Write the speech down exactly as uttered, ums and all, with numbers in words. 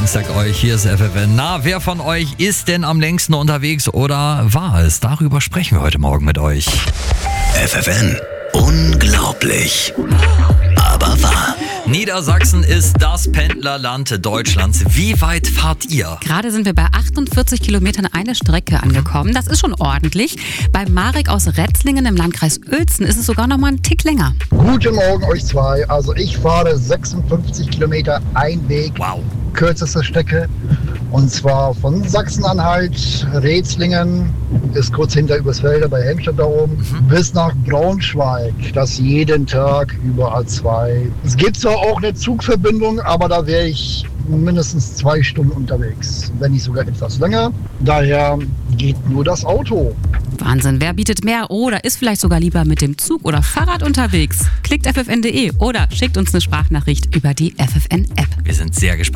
Ich sag euch, hier ist F F N. Na, wer von euch ist denn am längsten unterwegs oder war es? Darüber sprechen wir heute Morgen mit euch. F F N. Unglaublich, aber wahr. Niedersachsen ist das Pendlerland Deutschlands. Wie weit fahrt ihr? Gerade sind wir bei achtundvierzig Kilometern eine Strecke angekommen. Das ist schon ordentlich. Bei Marek aus Retzlingen im Landkreis Uelzen ist es sogar noch mal einen Tick länger. Guten Morgen euch zwei. Also ich fahre sechsundfünfzig Kilometer Einweg. Wow. Kürzeste Strecke. Und zwar von Sachsen-Anhalt, Retzlingen, ist kurz hinter Übersfelder bei Helmstedt da oben, mhm. bis nach Braunschweig. Das jeden Tag über A zwei. Es gibt zwar auch eine Zugverbindung, aber da wäre ich mindestens zwei Stunden unterwegs, wenn nicht sogar etwas länger. Daher geht nur das Auto. Wahnsinn, wer bietet mehr oder ist vielleicht sogar lieber mit dem Zug oder Fahrrad unterwegs? Klickt F F N punkt de oder schickt uns eine Sprachnachricht über die F F N App. Wir sind sehr gespannt.